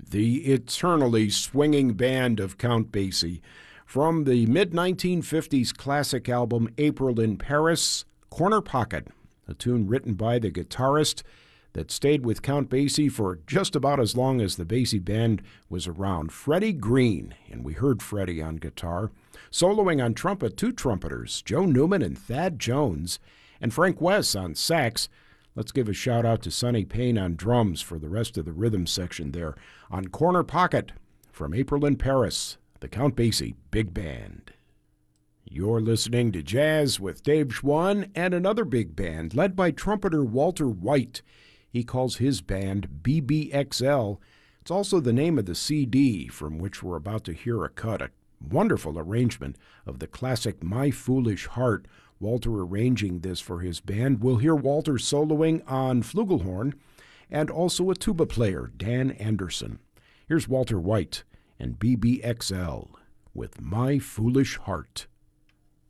the eternally swinging band of Count Basie. From the mid-1950s classic album April in Paris, Corner Pocket, a tune written by the guitarist that stayed with Count Basie for just about as long as the Basie Band was around, Freddie Green, and we heard Freddie on guitar. Soloing on trumpet, two trumpeters, Joe Newman and Thad Jones, and Frank Wess on sax. Let's give a shout out to Sonny Payne on drums for the rest of the rhythm section there. On Corner Pocket, from April in Paris, the Count Basie Big Band. You're listening to Jazz with Dave Schwann and another big band led by trumpeter Walter White. He calls his band BBXL. It's also the name of the CD from which we're about to hear a cut, a wonderful arrangement of the classic My Foolish Heart. Walter arranging this for his band. We'll hear Walter soloing on flugelhorn and also a tuba player, Dan Anderson. Here's Walter White and BBXL with My Foolish Heart.